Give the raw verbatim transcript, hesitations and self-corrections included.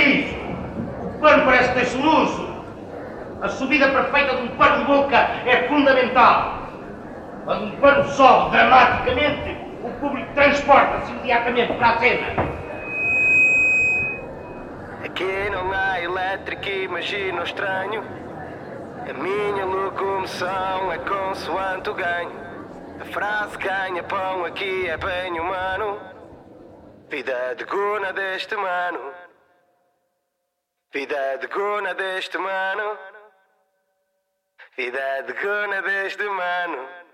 isso? O pano parece que tem soluço. A subida perfeita de um pano de boca é fundamental. Quando um pano sobe dramaticamente, o público transporta-se imediatamente para a cena. Aqui não há elétrica, imagina o estranho. A minha locomoção é consoante o ganho. A frase ganha pão aqui é bem humano. Vida de guna deste mano. Vida de guna deste mano. Vida de guna deste mano.